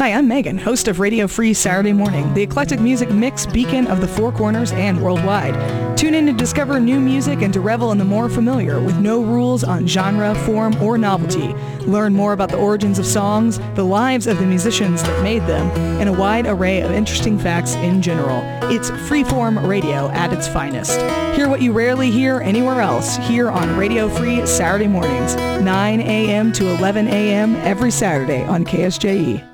Hi, I'm Megan, host of Radio Free Saturday Morning, the eclectic music mix beacon of the Four Corners and worldwide. Tune in to discover new music and to revel in the more familiar with no rules on genre, form, or novelty. Learn more about the origins of songs, the lives of the musicians that made them, and a wide array of interesting facts in general. It's freeform radio at its finest. Hear what you rarely hear anywhere else here on Radio Free Saturday mornings, 9 a.m. to 11 a.m. every Saturday on KSJE.